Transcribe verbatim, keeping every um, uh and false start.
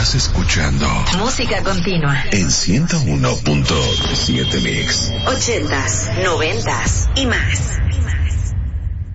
Estás escuchando Música Continua en ciento uno punto siete Mix. Ochentas, noventas y más.